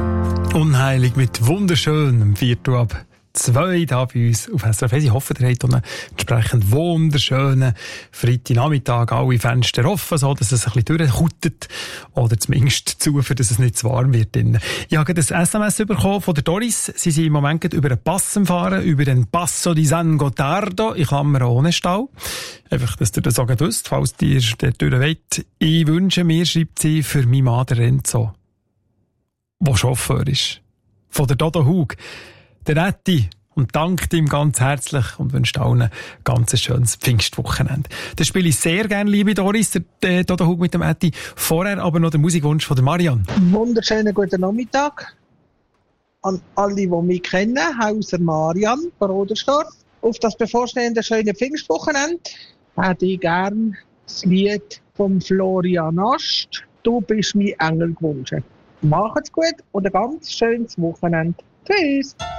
Unheilig mit wunderschönem 4:02 da bei uns auf SRF. Ich hoffe, ihr habt einen entsprechend wunderschönen Freitagnachmittag, alle Fenster offen, so dass es ein bisschen durchkutet oder zumindest zu, für dass es nicht zu warm wird. Ich habe ein SMS bekommen von der Doris. Sie sind im Moment über einen Pass am Fahren, über den Passo di San Gottardo, in Klammern ohne Stau. Einfach, dass ihr das auch wisst, falls ihr dort durch wollt. Ich wünsche mir, schreibt sie, für meinen Mann Renzo, der Chauffeur ist, von der Dodo Hug, der Etti, und dankt ihm ganz herzlich und wünscht allen ein ganz schönes Pfingstwochenende. Das spiele ich sehr gerne, liebe Doris, der Dodo Hug mit dem Etti. Vorher aber noch der Musikwunsch von der Marianne. Wunderschönen guten Nachmittag an alle, die mich kennen, außer Marianne, Brodersdorf. Auf das bevorstehende schöne Pfingstwochenende hätte ich gern das Lied von Florian Ast, «Du bist mein Engel» gewünscht. Macht's gut und ein ganz schönes Wochenende. Tschüss!